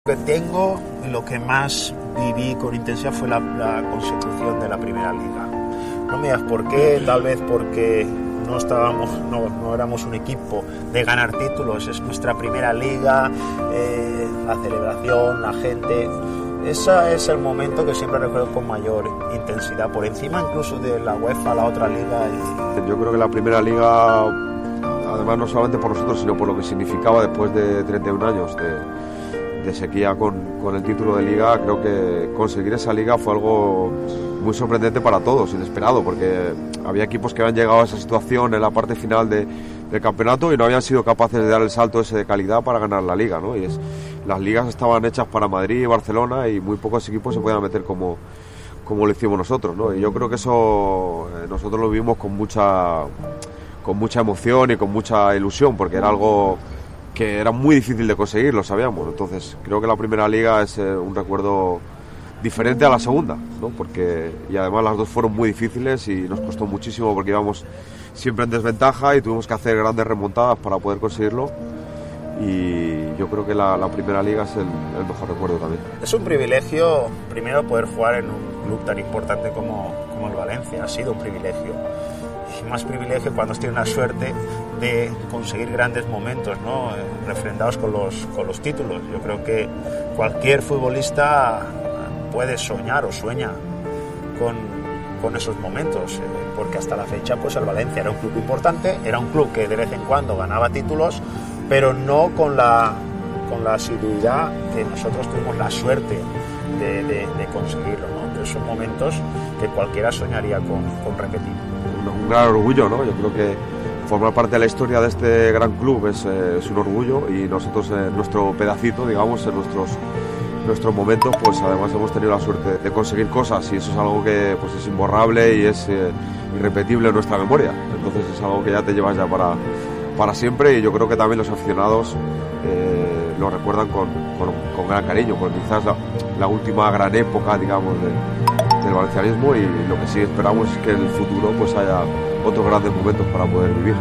Lo que tengo y lo que más viví con intensidad fue la consecución de la Primera Liga. No me digas por qué, tal vez porque no éramos un equipo de ganar títulos, es nuestra Primera Liga, la celebración, la gente. Ese es el momento que siempre recuerdo con mayor intensidad, por encima incluso de la UEFA, la otra liga. Yo creo que la Primera Liga, además no solamente por nosotros, sino por lo que significaba después de 31 años de sequía con el título de Liga, creo que conseguir esa Liga fue algo muy sorprendente para todos, inesperado, porque había equipos que habían llegado a esa situación en la parte final del campeonato y no habían sido capaces de dar el salto ese de calidad para ganar la Liga, ¿no? Las ligas estaban hechas para Madrid y Barcelona y muy pocos equipos se podían meter como lo hicimos nosotros, ¿no? Y yo creo que eso nosotros lo vivimos con mucha emoción y con mucha ilusión, porque era algo que era muy difícil de conseguir, lo sabíamos. Entonces creo que la Primera Liga es un recuerdo diferente a la segunda, ¿no? Y además las dos fueron muy difíciles y nos costó muchísimo porque íbamos siempre en desventaja y tuvimos que hacer grandes remontadas para poder conseguirlo. Y yo creo que la Primera Liga es el mejor recuerdo también. Es un privilegio, primero, poder jugar en un club tan importante como el Valencia. Ha sido un privilegio. Y más privilegio cuando tienes la suerte de conseguir grandes momentos, ¿no? Refrendados con los títulos. Yo creo que cualquier futbolista puede soñar o sueña con esos momentos, porque hasta la fecha pues el Valencia era un club importante, era un club que de vez en cuando ganaba títulos, pero no con la asiduidad que nosotros tuvimos la suerte de conseguirlo, ¿no? Entonces son momentos que cualquiera soñaría con repetir. Un gran orgullo, ¿no? Yo creo que formar parte de la historia de este gran club es un orgullo, y nosotros nuestro pedacito, digamos, en nuestros momentos, pues además hemos tenido la suerte de conseguir cosas, y eso es algo que pues es imborrable y es irrepetible en nuestra memoria. Entonces es algo que ya te llevas ya para siempre, y yo creo que también los aficionados lo recuerdan con gran cariño, porque quizás la última gran época, digamos, del valencianismo, y lo que sí esperamos es que en el futuro pues haya otros grandes momentos para poder vivir.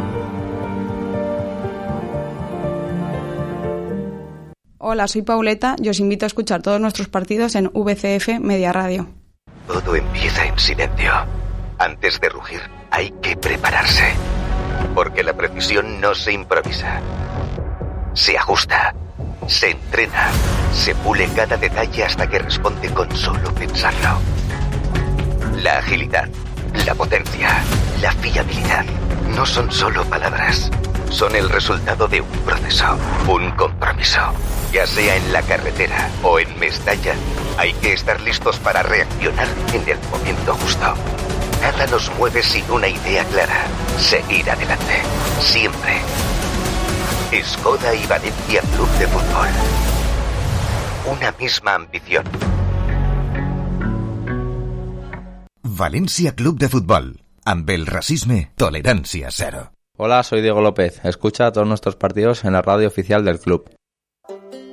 Hola, soy Pauleta y os invito a escuchar todos nuestros partidos en VCF Media Radio. Todo empieza en silencio. Antes de rugir, hay que prepararse. Porque la precisión no se improvisa. Se ajusta, se entrena, se pule cada detalle hasta que responde con solo pensarlo. La agilidad, la potencia, la fiabilidad no son solo palabras. Son el resultado de un proceso, un compromiso. Ya sea en la carretera o en Mestalla, hay que estar listos para reaccionar en el momento justo. Nada nos mueve sin una idea clara. Seguir adelante. Siempre. Skoda y Valencia Club de Fútbol. Una misma ambición. València Club de Futbol. Amb el racisme, tolerancia cero. Hola, soy Diego López. Escucha todos nuestros partidos en la radio oficial del club.